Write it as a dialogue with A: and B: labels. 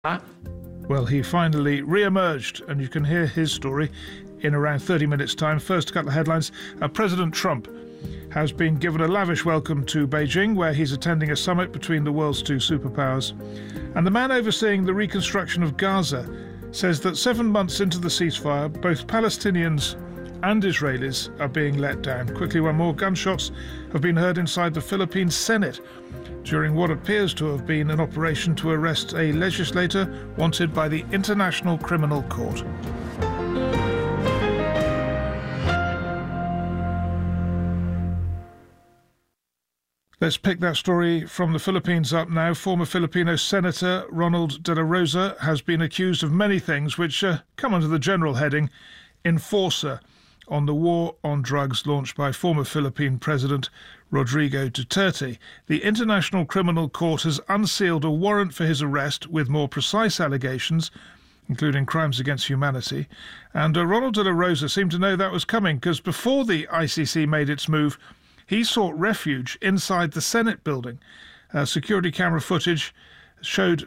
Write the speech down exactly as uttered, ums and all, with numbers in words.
A: Well, he finally re-emerged, and you can hear his story in around thirty minutes' time. First, a couple of headlines. Uh, President Trump has been given a lavish welcome to Beijing, where he's attending a summit between the world's two superpowers. And the man overseeing the reconstruction of Gaza says that seven months into the ceasefire, both Palestinians and Israelis are being let down. Quickly, one more. Gunshots have been heard inside the Philippine Senate during what appears to have been an operation to arrest a legislator wanted by the International Criminal Court. Let's pick that story from the Philippines up now. Former Filipino Senator Ronald De La Rosa has been accused of many things which uh, come under the general heading enforcer on the war on drugs launched by former Philippine President Rodrigo Duterte. The International Criminal Court has unsealed a warrant for his arrest with more precise allegations, including crimes against humanity. And uh, Ronald De La Rosa seemed to know that was coming, because before the I C C made its move, he sought refuge inside the Senate building. Uh, security camera footage showed